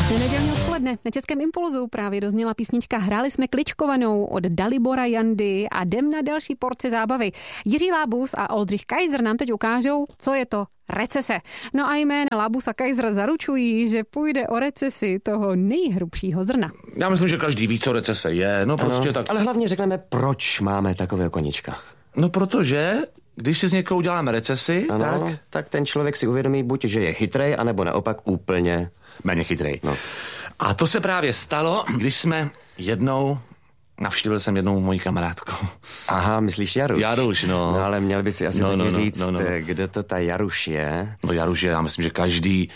Nedělní odpoledne na Českém Impulzu právě dozněla písnička Hráli jsme kličkovanou od Dalibora Jandy a jdem na další porci zábavy. Jiří Lábus a Oldřich Kaiser nám teď ukážou, co je to recese. No a jména Lábus a Kaiser zaručují, že půjde o recesi toho nejhrubšího zrna. Já myslím, že každý ví, co recese je. No prostě tak. Ale hlavně řekneme, proč máme takového koníčka. No protože, když si z někoho uděláme recesi, tak ten člověk si uvědomí buď, že je chytrej, anebo naopak úplně méně chytrej. No. A to se právě stalo, když jsme navštívil jsem jednou moji kamarádku. Aha, myslíš Jaruš? Jaruš, no. No ale měl by si asi taky říct, kde to ta Jaruš je. No Jaruš je, já myslím, že každý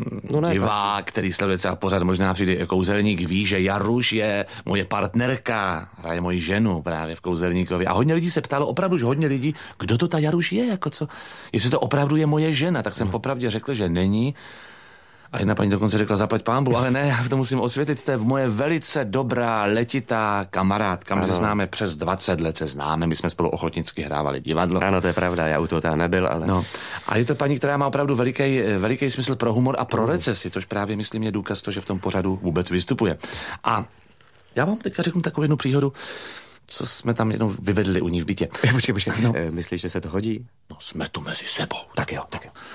divák, který sleduje třeba pořád, možná přijde kouzelník, ví, že Jaruš je moje partnerka, hraje moji ženu právě v Kouzelníkovi. A hodně lidí se ptalo, opravdu, že hodně lidí, kdo to ta Jaruš je, jako co? Jestli to opravdu je moje žena, tak jsem popravdě řekl, že není. A jedna paní dokonce řekla, zaplať pánbu, ale ne, já to musím osvětlit, to je moje velice dobrá, letitá kamarádka. My se známe přes 20 let, my jsme spolu ochotnicky hrávali divadlo. Ano, to je pravda, já u toho tam nebyl, ale... No. A je to paní, která má opravdu veliký smysl pro humor a pro recesi, což právě, myslím, je důkaz toho, že v tom pořadu vůbec vystupuje. A já vám teďka řeknu takovou jednu příhodu, co jsme tam jednou vyvedli u ní v bytě. Počkej. No. Myslíš, že se to hodí? No, jsme tu mezi sebou. Tak jo.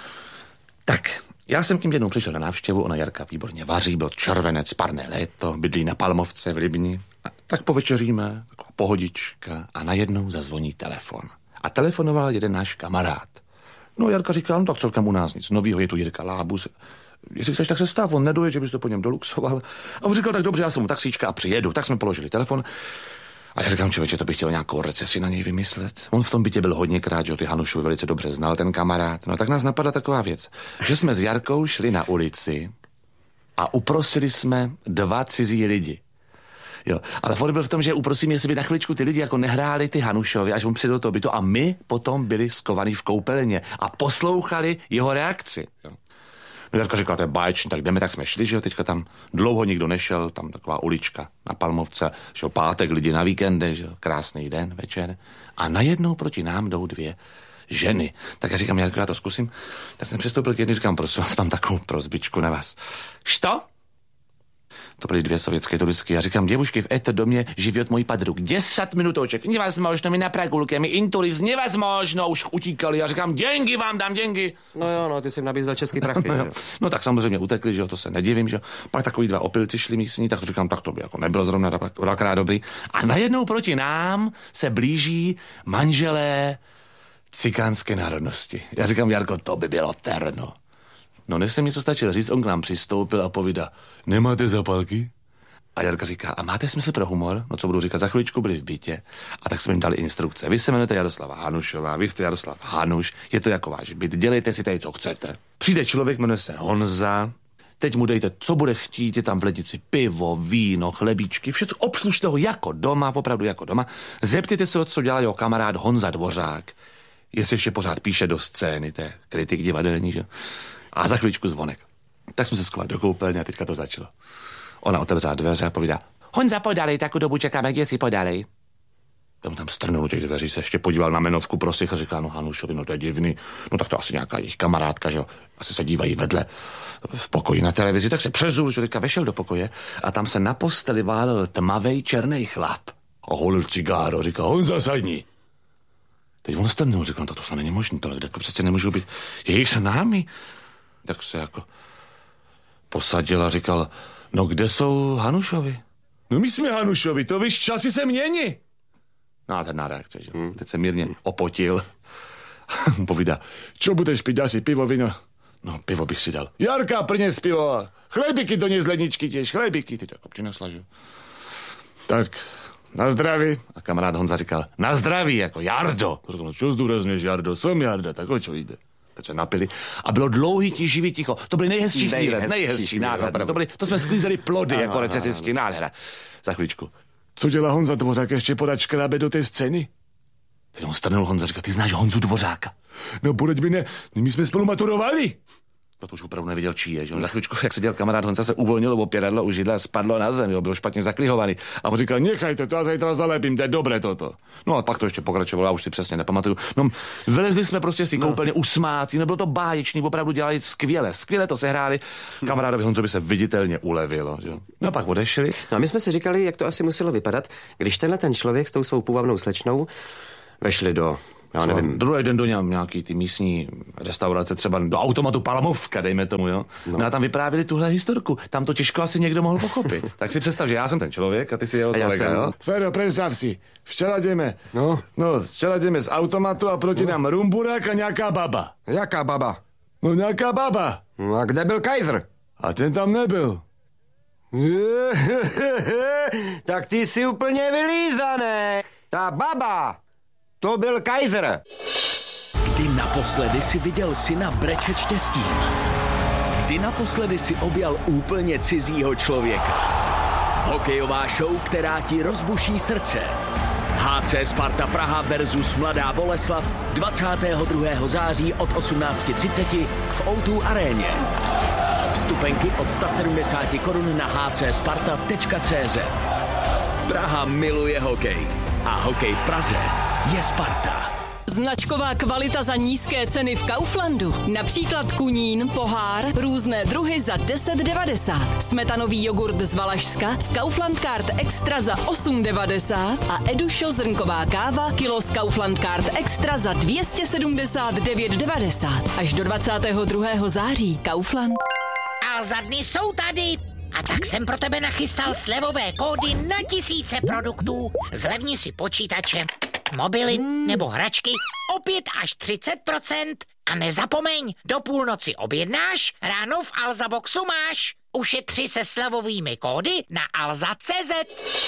Tak, já jsem k ním jednou přišel na návštěvu, ona Jarka výborně vaří, byl červenec, parné léto, bydlí na Palmovce v Libni. A tak povečeříme, taková pohodička a najednou zazvoní telefon. A telefonoval jeden náš kamarád. No Jarka říká, no tak celkem u nás nic novýho, je tu Jirka Lábus. Jestli chceš, tak se stav, on nedojde, že bys to po něm doluxoval. A on říkal, tak dobře, já jsem mu taxíčka a přijedu. Tak jsme položili telefon. A já říkám, člověče, to bych chtěl nějakou recesi na něj vymyslet. On v tom bytě byl hodněkrát, že ty Hanušovi velice dobře znal, ten kamarád. No tak nás napadla taková věc, že jsme s Jarkou šli na ulici a uprosili jsme 2 cizí lidi. Jo, ale fakt byl v tom, že uprosím, jestli by na chviličku ty lidi jako nehráli ty Hanušovi, až on přijde do toho bytu a my potom byli skovaní v koupelně a poslouchali jeho reakci. Jo. No Jarka říkala, to je báječný, tak jdeme, tak jsme šli, že jo, teďka tam dlouho nikdo nešel, tam taková ulička na Palmovce, že jo, pátek, lidi na víkendech, že jo, krásný den, večer. A najednou proti nám jdou 2 ženy. Tak já říkám, Jarko, já to zkusím. Tak jsem přistoupil k jedné, říkám, prosím vás, mám takovou prosbičku na vás. Što? To byly 2 sovětské turistky. Já říkám, děvušky, v éto domě živí od mojí padruk. 10 minutoček. Nevazmožno, mi na Pragulke, mi inturist, nevazmožno, už utíkali. Já říkám, děngi vám dám, děngi. No, ty jsi jim nabízel český prachy. No tak samozřejmě utekli, že jo, to se nedivím, že jo. Pak takový 2 opilci šli místní, tak to říkám, tak to by jako nebylo zrovna dvakrát dobrý. A najednou proti nám se blíží manželé cikánské národnosti. Já říkám, Jarko, to by bylo terno. No, než jsem něco stačil říct, on k nám přistoupil a povídá, nemáte zapalky? A Jarka říká, a máte smysl pro humor? No co budu říkat, za chviličku byli v bytě a tak jsme jim dali instrukce. Vy se jmenujete Jaroslava Hanušová, vy jste Jaroslav Hanuš, je to jako váš byt, dělejte si tady, co chcete. Přijde člověk, jmenuje se Honza, teď mu dejte, co bude chtít, je tam v lednici pivo, víno, chlebíčky, všechno obslužte ho jako doma, opravdu jako doma. Zeptejte se, co dělá jeho kamarád Honza Dvořák, jestli ještě pořád píše do scény, to je kritik divadelní, že? A za chvíličku zvonek. Tak jsme se skovali do koupelny a teďka to začalo. Ona otevřela dveře a povídá, Honza, podalej, takovou dobu čekáme, kde si podalej. Já mu tam strnul těch dveří, se ještě podíval na jmenovku prosich a říká, no Hanušovi, no to je divný, no tak to asi nějaká jejich kamarádka, že jo, asi se dívají vedle v pokoji na televizi, tak se přezul, že teďka vešel do pokoje a tam se na posteli válel tmavej černý chlap. A holil cigáro, říká, Honza, sadni. Teď on strnul, říkal, no to snad není možné, tohle to přece nemůžou být jejich s námi. Tak se jako posadil a říkal, no kde jsou Hanušovi? No my jsme Hanušovi, to víš, časy se mění. No a ten reakce, že? Teď se mírně opotil. Povídá, čo budeš pít, asi pivo, víno? No pivo bych si dal. Jarka, prines pivo. Chlebíky dones z ledničky tiež, chlebíky. Ty tak přinesla, že? Tak, na zdraví. A kamarád Honza říkal, na zdraví, jako Jardo. Říkal, no čo zdůrazněš, Jardo, jsem Jarda, tak o čo jde? Teď se napili a bylo dlouhý, živý, ticho. To byly nejhezčí chvíle, nejhezčí nádhera. To jsme sklízeli plody jako recesistický nádhera. Za chvíličku. Co dělá Honza Dvořák, ještě podat škrábe do té scény? Teď on strnul Honza, říká, ty znáš Honzu Dvořáka? No poraď mi ne, my jsme spolu maturovali. To už opravdu neviděl, čí je, že? Za chvíličku, jak seděl kamarád Honza, se uvolnilo opěradlo u židle a spadlo na zem, jo? Bylo špatně zaklihovaný. A on říkal, nechajte to, já zítra zalepím, to je dobré toto. No a pak to ještě pokračovalo, já už si přesně nepamatuju. No, vylezli jsme prostě z té koupelny usmátí, no bylo to báječný, opravdu dělali skvěle to sehráli. Kamarádovi Honzovi se viditelně ulevilo, jo? No a pak odešli. No a my jsme si říkali, jak to asi muselo vypadat, když ten člověk s tou svou půvabnou slečnou vešli do, já nevím. Druhý den do nějaký ty místní restaurace, třeba do automatu Palamovka, dejme tomu, jo. No a tam vyprávěli tuhle historku. Tam to těžko asi někdo mohl pochopit. Tak si představ, že já jsem ten člověk a ty si jeho kolega, jo. Fero, představ si, včera jdeme z automatu a proti nám rumburák a nějaká baba. Jaká baba? No nějaká baba. No a kde byl Kaiser? A ten tam nebyl. Tak ty jsi úplně vylízaný. Ta baba, to byl Kaiser. Kdy naposledy si viděl syna brečet štěstím? Kdy naposledy si objal úplně cizího člověka? Hokejová show, která ti rozbuší srdce. HC Sparta Praha versus Mladá Boleslav 22. září od 18:30 v O2 aréně. Vstupenky od 170 korun na hcsparta.cz. Praha miluje hokej. A hokej v Praze je Sparta. Značková kvalita za nízké ceny v Kauflandu. Například kunín, pohár, různé druhy za 10,90. Smetanový jogurt z Valašska z Kaufland Card Extra za 8,90 a Edušo zrnková káva kilo z Kaufland Card Extra za 279,90. Až do 22. září. Kaufland. Alza dny jsou tady. A tak jsem pro tebe nachystal slevové kódy na tisíce produktů. Zlevni si počítače, mobily nebo hračky o 5 až 30%. A nezapomeň, do půlnoci objednáš, ráno v Alza Boxu máš. Ušetři se slevovými kódy na alza.cz.